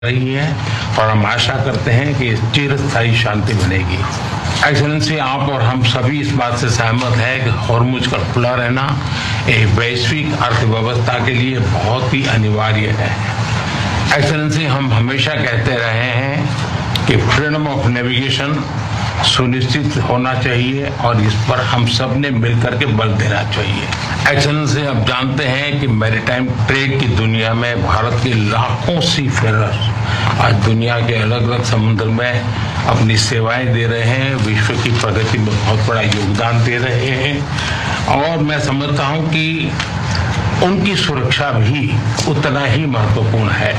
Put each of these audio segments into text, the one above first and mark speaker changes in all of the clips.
Speaker 1: रही है और हम आशा करते हैं कि चिरस्थायी शांति बनेगी। एक्सेलेंसी, आप और हम सभी इस बात से सहमत हैं कि हॉर्मुज का खुला रहना एक वैश्विक अर्थव्यवस्था के लिए बहुत ही अनिवार्य है। एक्सेलेंसी, हम हमेशा कहते रहे हैं कि फ्रीडम ऑफ नेविगेशन सुनिश्चित होना चाहिए और इस पर हम सब ने मिलकर के बल देना चाहिए। एक्सेलेंसी, आप जानते हैं कि मैरीटाइम ट्रेड की दुनिया में भारत के लाखों सी फेरर्स आज दुनिया के अलग अलग समुद्र में अपनी सेवाएं दे रहे हैं, विश्व की प्रगति में बहुत बड़ा योगदान दे रहे हैं और मैं समझता हूं कि उनकी सुरक्षा भी उतना ही महत्वपूर्ण है।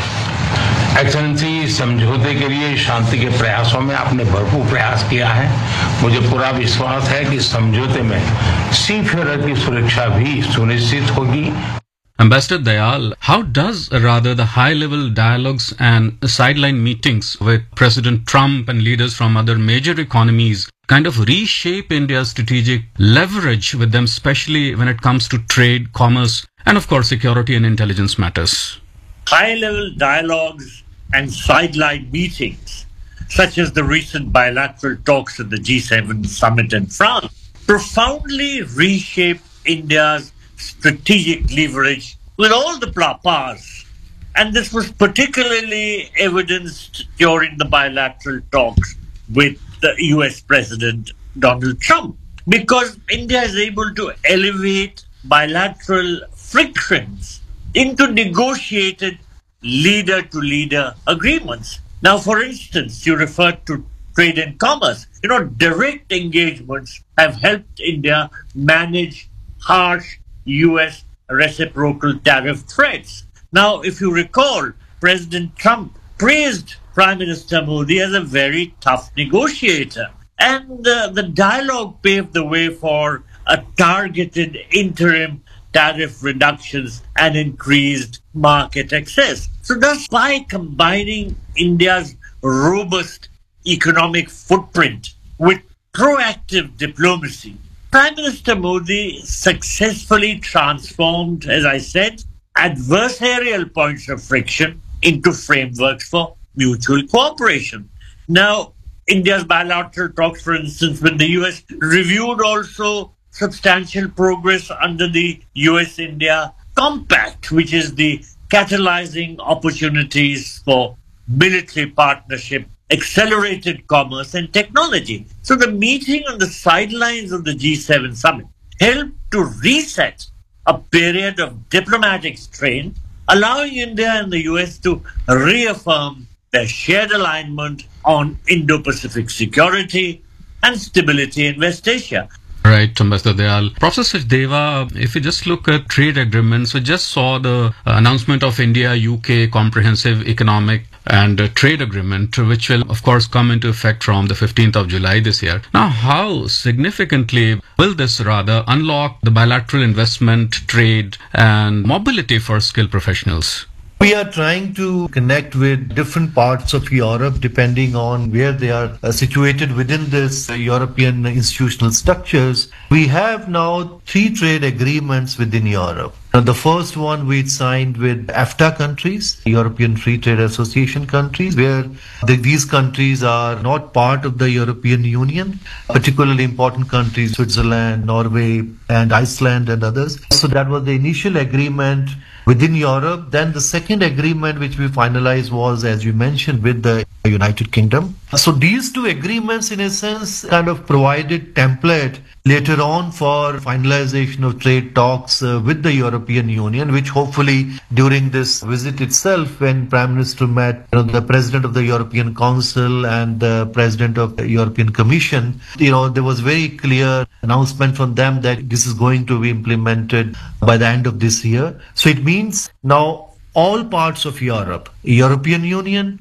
Speaker 1: एक्सेलेंसी, समझौते के लिए शांति के प्रयासों में आपने भरपूर प्रयास किया है। मुझे पूरा विश्वास है कि समझौते में सीफेरर की सुरक्षा भी सुनिश्चित होगी।
Speaker 2: Ambassador Dayal, how does rather the high-level dialogues and sideline meetings with President Trump and leaders from other major economies kind of reshape India's strategic leverage with them, especially when it comes to trade, commerce, and of course security and intelligence matters?
Speaker 3: High-level dialogues and sideline meetings, such as the recent bilateral talks at the G7 summit in France, profoundly reshape India's strategic leverage with all the powers. And this was particularly evidenced during the bilateral talks with the US President Donald Trump, because India is able to elevate bilateral frictions into negotiated leader-to-leader agreements. Now, for instance, you referred to trade and commerce. Direct engagements have helped India manage harsh US reciprocal tariff threats. Now, if you recall, President Trump praised Prime Minister Modi as a very tough negotiator. And the dialogue paved the way for a targeted interim tariff reductions and increased market access. So thus, by combining India's robust economic footprint with proactive diplomacy, Prime Minister Modi successfully transformed, as I said, adversarial points of friction into frameworks for mutual cooperation. Now, India's bilateral talks, for instance, with the US reviewed also substantial progress under the US-India Compact, which is the catalyzing opportunities for military partnership, accelerated commerce and technology. So the meeting on the sidelines of the G7 summit helped to reset a period of diplomatic strain, allowing India and the US to reaffirm their shared alignment on Indo-Pacific security and stability in West Asia.
Speaker 2: Right, Ambassador Dayal. Professor Sachdeva, if we just look at trade agreements, we just saw the announcement of India-UK Comprehensive Economic and Trade Agreement, which will, of course, come into effect from the 15th of July this year. Now, how significantly will this rather unlock the bilateral investment, trade, and mobility for skilled professionals?
Speaker 4: We are trying to connect with different parts of Europe depending on where they are situated within this European institutional structures. We have now 3 trade agreements within Europe. Now, the first one we signed with EFTA countries, European Free Trade Association countries, where these countries are not part of the European Union, particularly important countries, Switzerland, Norway, and Iceland and others. So that was the initial agreement within Europe. Then the second agreement which we finalized was, as you mentioned, with the United Kingdom. So these 2 agreements, in a sense, kind of provided template later on for finalization of trade talks with the European Union, which hopefully during this visit itself, when Prime Minister met the President of the European Council and the President of the European Commission, there was very clear announcement from them that this is going to be implemented by the end of this year. So it means now all parts of Europe, European Union,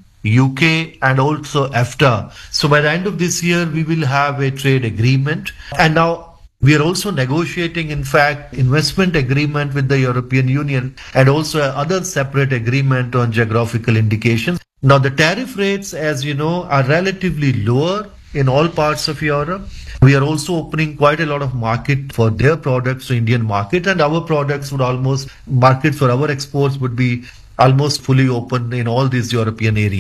Speaker 4: UK and also EFTA. So by the end of this year, we will have a trade agreement. And now we are also negotiating, in fact, investment agreement with the European Union and also other separate agreement on geographical indications. Now the tariff rates, as you know, are relatively lower in all parts of Europe. We are also opening quite a lot of market for their products to Indian market, and our products would almost, market for our exports would be almost fully open in all these European areas.